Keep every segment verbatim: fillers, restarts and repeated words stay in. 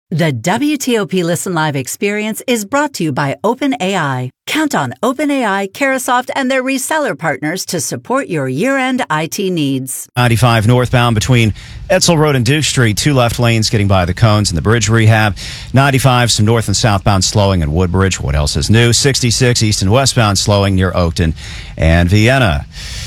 The W T O P Listen Live experience is brought to you by OpenAI. Count on OpenAI, Carahsoft, and their reseller partners to support your year-end I T needs. ninety-five northbound between Etzel Road and Duke Street. Two left lanes getting by the cones and the bridge rehab. ninety-five, some north and southbound slowing in Woodbridge. What else is new? sixty-six, east and westbound slowing near Oakton and Vienna.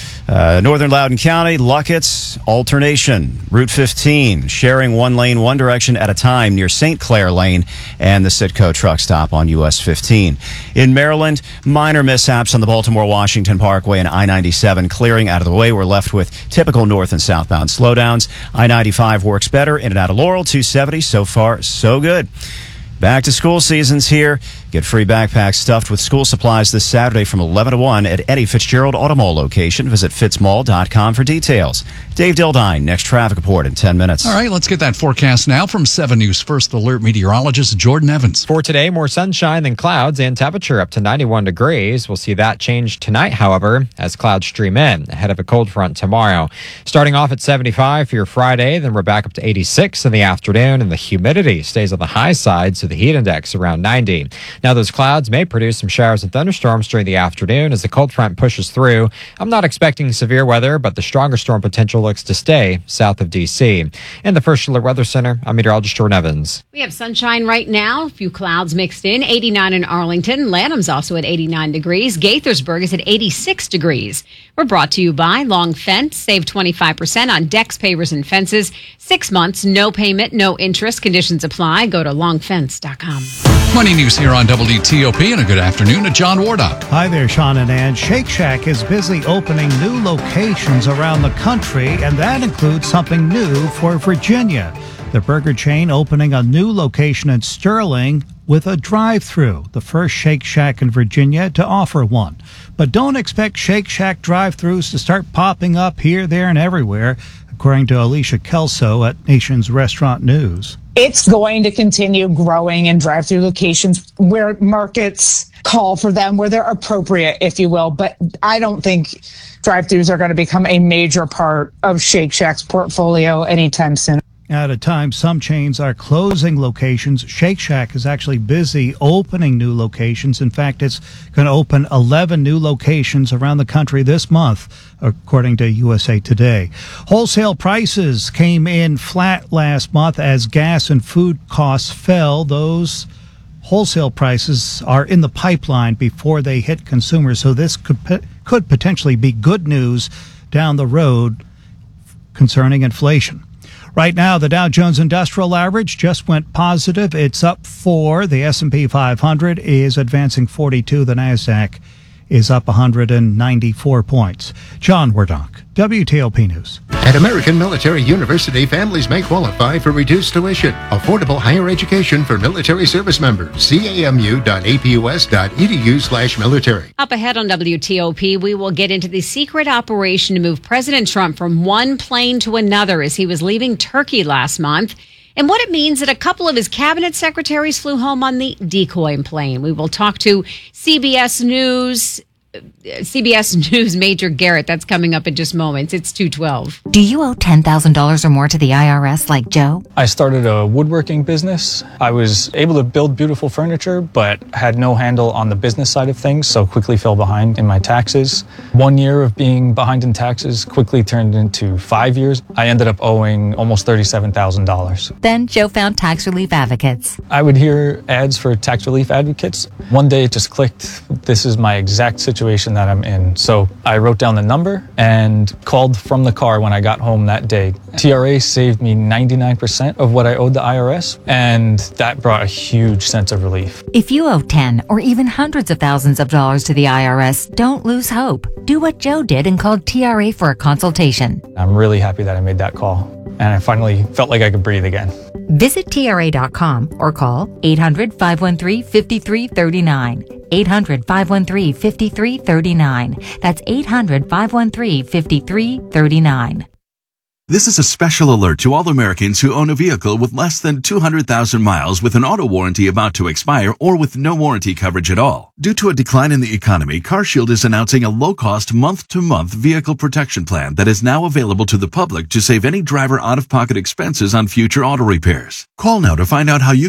Uh, Northern Loudoun County, Luckett's, alternation. Route fifteen, sharing one lane, one direction at a time near Saint Clair Lane and the Citgo truck stop on U S fifteen. In Maryland, minor mishaps on the Baltimore-Washington Parkway and I ninety-seven clearing out of the way. We're left with typical north and southbound slowdowns. I ninety-five works better in and out of Laurel. two seventy, so far, so good. Back to school season's here. Get free backpacks stuffed with school supplies this Saturday from eleven to one at Eddie Fitzgerald Automall location. Visit fitzmall dot com for details. Dave Dildine, next traffic report in ten minutes. All right, let's get that forecast now from seven News First Alert meteorologist Jordan Evans. For today, more sunshine than clouds and temperature up to ninety-one degrees. We'll see that change tonight, however, as clouds stream in ahead of a cold front tomorrow. Starting off at seventy-five for your Friday, then we're back up to eighty-six in the afternoon, and the humidity stays on the high side, so the heat index around ninety. Now, those clouds may produce some showers and thunderstorms during the afternoon as the cold front pushes through. I'm not expecting severe weather, but the stronger storm potential looks to stay south of D C. In the First Alert Weather Center, I'm meteorologist Jordan Evans. We have sunshine right now, a few clouds mixed in, eighty-nine in Arlington. Lanham's also at eighty-nine degrees. Gaithersburg is at eighty-six degrees. We're brought to you by Long Fence. Save twenty-five percent on decks, pavers, and fences. Six months, no payment, no interest. Conditions apply. Go to long fence dot com. Money News here on W T O P, and a good afternoon to John Wardock. Hi there, Sean and Ann. Shake Shack is busy opening new locations around the country, and that includes something new for Virginia. The burger chain opening a new location in Sterling with a drive-thru, the first Shake Shack in Virginia to offer one. But don't expect Shake Shack drive-thrus to start popping up here, there, and everywhere, according to Alicia Kelso at Nation's Restaurant News. It's going to continue growing in drive-through locations where markets call for them, where they're appropriate, if you will. But I don't think drive-throughs are going to become a major part of Shake Shack's portfolio anytime soon. At a time some chains are closing locations, Shake Shack is actually busy opening new locations. In fact, it's going to open eleven new locations around the country this month, according to U S A Today. Wholesale prices came in flat last month as gas and food costs fell. Those wholesale prices are in the pipeline before they hit consumers, so this could could potentially be good news down the road concerning inflation. Right now, the Dow Jones Industrial Average just went positive. It's up four. The S and P five hundred is advancing forty-two. The NASDAQ is up one hundred ninety-four points. John Wardock, W T O P News. At American Military University, families may qualify for reduced tuition. Affordable higher education for military service members. C A M U dot A P U S dot E D U slash military. Up ahead on W T O P, we will get into the secret operation to move President Trump from one plane to another as he was leaving Turkey last month, and what it means that a couple of his cabinet secretaries flew home on the decoy plane. We will talk to C B S News C B S News Major Garrett. That's coming up in just moments. It's two twelve. Do you owe ten thousand dollars or more to the I R S like Joe? I started a woodworking business. I was able to build beautiful furniture, but had no handle on the business side of things, so quickly fell behind in my taxes. One year of being behind in taxes quickly turned into five years. I ended up owing almost thirty-seven thousand dollars. Then Joe found Tax Relief Advocates. I would hear ads for Tax Relief Advocates. One day it just clicked. This is my exact situation that I'm in. So I wrote down the number and called from the car when I got home that day. T R A saved me ninety-nine percent of what I owed the I R S, and that brought a huge sense of relief. If you owe ten or even hundreds of thousands of dollars to the I R S, don't lose hope. Do what Joe did and called T R A for a consultation. I'm really happy that I made that call, and I finally felt like I could breathe again. Visit T R A dot com or call eight hundred, five one three, five three three nine. eight hundred, five one three, five three three nine. That's eight hundred, five one three, five three three nine. This is a special alert to all Americans who own a vehicle with less than two hundred thousand miles with an auto warranty about to expire or with no warranty coverage at all. Due to a decline in the economy, CarShield is announcing a low-cost month-to-month vehicle protection plan that is now available to the public to save any driver out-of-pocket expenses on future auto repairs. Call now to find out how you